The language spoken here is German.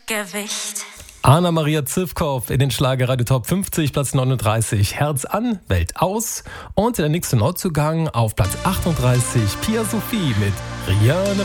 Gewicht. Anna-Maria Zivkow in den Schlagerradio Top 50, Platz 39, Herz an, Welt aus. Und der nächste Neuzugang auf Platz 38, Pia Sophie mit Rien ne